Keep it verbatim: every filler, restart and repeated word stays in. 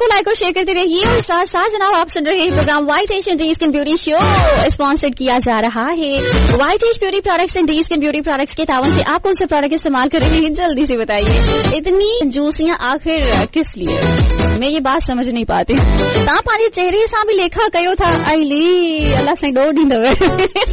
को लाइक और शेयर करते रहिए। और साथ साथ जनाब आप सुन रहे हैं programme white as and D skin beauty show, sponsored किया जा रहा है white as beauty products and D skin beauty products के तावन से। आप कौन से प्रोडक्ट इस्तेमाल कर रहे हैं, जल्दी से बताइए। इतनी जूसियां आखिर किस लिए, मैं ये बात समझ नहीं पाती। ता पानी चेहरे सा भी लेखा कयो था, अली अल्लाह से डो ढींदो